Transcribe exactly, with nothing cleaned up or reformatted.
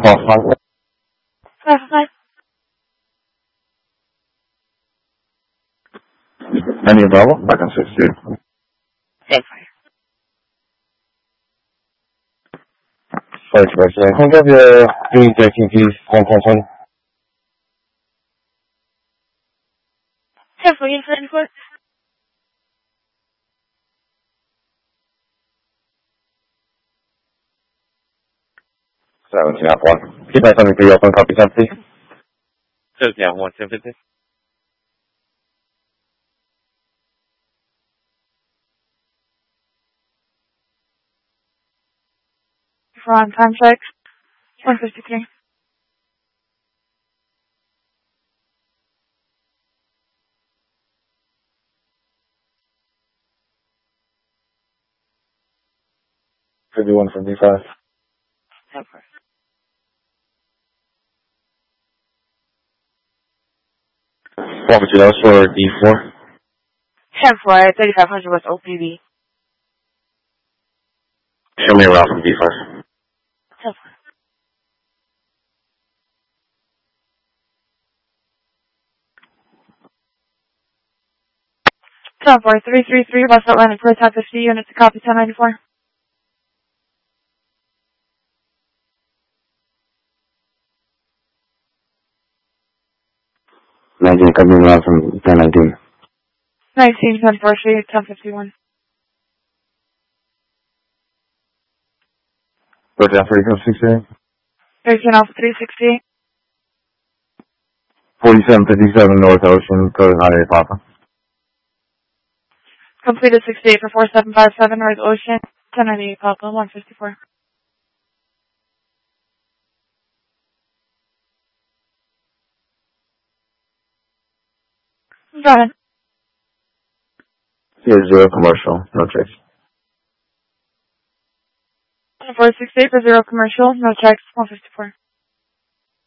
Call five. Five five. Any Bravo? Back on six two. Six five. Sorry, Sebastian. Can you have your June thirteen, please? One point one. Ten for you, thirty four. Seventeen out one. Keep that something for your phone copy, please. Seventeen out one, ten fifty. For on time check. One fifty three. Fifty-one from D five. Okay. What would you know for D four? Ten for thirty five hundred with O P B. Show me around from D five. Ten for. Ten for three three three West Atlantic Road, Top fifty units to copy ten ninety four. nineteen coming around from ten nineteen. Nineteen ten for Street, ten fifty one. Go down for Eco sixteen. Thirteen Alpha three sixty. Forty-seven fifty-seven North Ocean, go to Highway Papa. Completed sixty eight for four seven five seven North Ocean, ten ninety eight Papa, one fifty four. Go ahead. Here's zero commercial, no checks. four six eight for zero commercial, no checks, one fifty four.